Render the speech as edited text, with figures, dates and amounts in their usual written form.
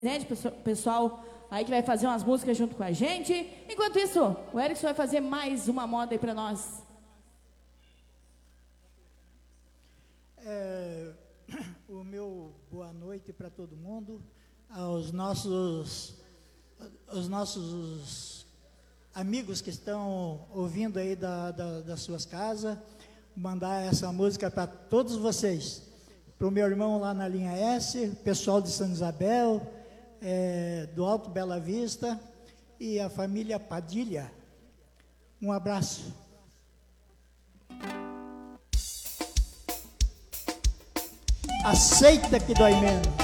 Né, pessoal aí que vai fazer umas músicas junto com a gente. Enquanto isso, o Erickson vai fazer mais uma moda aí para nós. O meu boa noite para todo mundo, aos nossos amigos que estão ouvindo aí das suas casas, mandar essa música para todos vocês, para o meu irmão lá na linha S, pessoal de Santa Isabel, do Alto Bela Vista e a família Padilha. Um abraço. Aceita que dói menos.